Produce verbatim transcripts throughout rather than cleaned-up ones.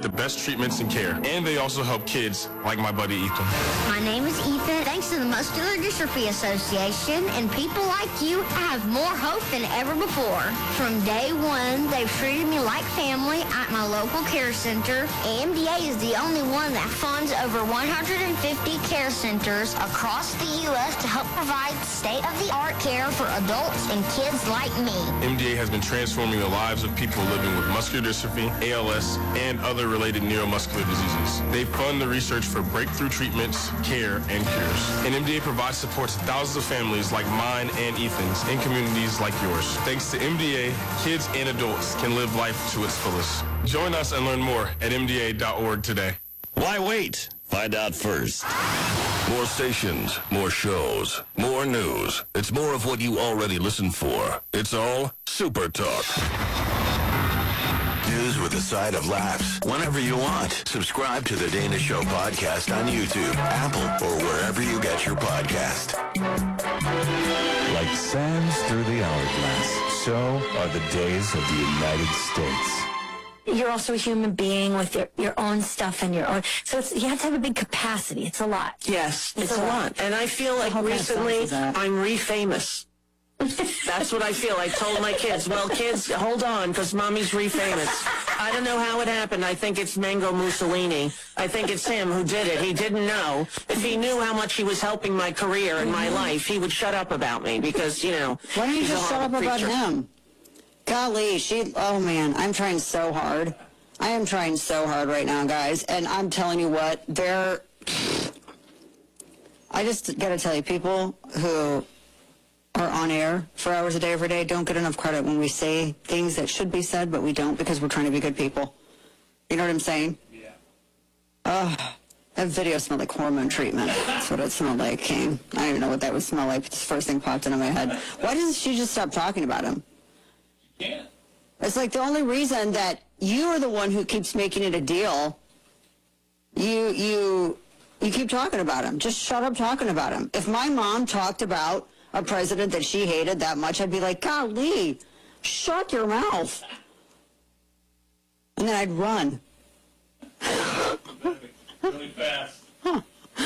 the best treatments and care. And they also help kids like my buddy Ethan. My name is Ethan. Thanks to the Muscular Dystrophy Association and people like you, I have more hope than ever before. From day one, they've treated me like family at my local care center. A M D A is the only one that funds over one hundred fifty care centers across the U S to help provide state-of-the-art care for adults and kids like me. M D A has been transforming the lives of people living with muscular dystrophy, A L S, and other related neuromuscular diseases. They fund the research for breakthrough treatments, care, and cures. And M D A provides support to thousands of families like mine and Ethan's in communities like yours. Thanks to M D A, kids and adults can live life to its fullest. Join us and learn more at M D A dot org today. Why wait? Find out first. More stations, more shows, more news. It's more of what you already listen for. It's all Super Talk. News with a side of laughs whenever you want. Subscribe to the Dana Show podcast on YouTube, Apple, or wherever you get your podcast. Like sands through the hourglass, so are the days of the United States. You're also a human being with your, your own stuff and your own. So it's, you have to have a big capacity. It's a lot. Yes, it's, it's a lot. lot. And I feel like recently I'm re-famous. That's what I feel. I told my kids, well, kids, hold on, because mommy's re-famous. I don't know how it happened. I think it's Mango Mussolini. I think it's him who did it. He didn't know. If he knew how much he was helping my career and my life, he would shut up about me because, you know. Why don't you just shut up preacher. about him? Golly, she, oh man, I'm trying so hard. I am trying so hard right now, guys. And I'm telling you what, they're, I just got to tell you, people who are on air for hours a day, every day, don't get enough credit when we say things that should be said, but we don't because we're trying to be good people. You know what I'm saying? Yeah. Ugh. That video smelled like hormone treatment. That's what it smelled like, King. I don't even know what that would smell like. It's the first thing popped into my head. Why doesn't she just stop talking about him? Yeah. It's like the only reason that you are the one who keeps making it a deal. You you you keep talking about him. Just shut up talking about him. If my mom talked about a president that she hated that much, I'd be like, golly, shut your mouth. And then I'd run. Really fast. Huh.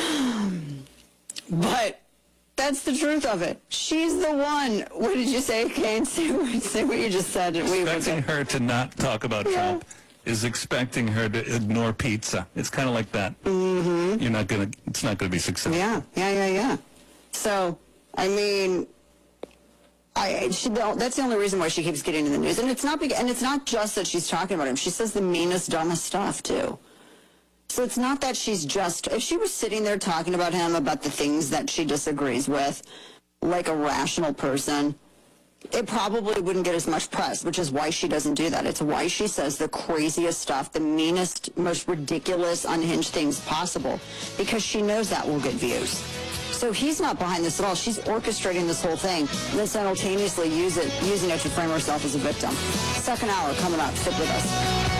But that's the truth of it. She's the one. What did you say, Kane? Say, say what you just said. Expecting her to not talk about yeah. Trump is expecting her to ignore pizza. It's kind of like that. Mm-hmm. You're not gonna. It's not gonna be successful. Yeah, yeah, yeah, yeah. So, I mean, I she don't, that's the only reason why she keeps getting in the news, and it's not big, and it's not just that she's talking about him. She says the meanest, dumbest stuff too. So it's not that she's just, if she was sitting there talking about him, about the things that she disagrees with, like a rational person, it probably wouldn't get as much press, which is why she doesn't do that. It's why she says the craziest stuff, the meanest, most ridiculous, unhinged things possible, because she knows that will get views. So he's not behind this at all. She's orchestrating this whole thing, and then simultaneously use it, using it to frame herself as a victim. Second hour coming up. Stick with us.